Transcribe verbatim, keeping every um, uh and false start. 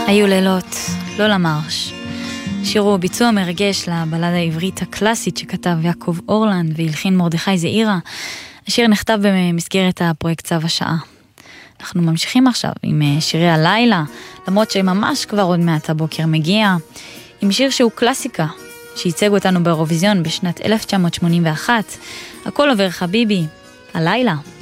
היו לילות, לא למרש. שיר הוא ביצוע מרגש לבלדה העברית הקלאסית שכתב יעקב אורלנד והלחין מרדכי זעירה. השיר נכתב במסגרת הפרויקט צו השעה. אנחנו ממשיכים עכשיו עם שירי הלילה, למרות שממש כבר עוד מעט הבוקר מגיע, עם שיר שהוא קלאסיקה, שייצג אותנו באירוויזיון בשנת אלף תשע מאות שמונים ואחת, הכל עובר חביבי, הלילה.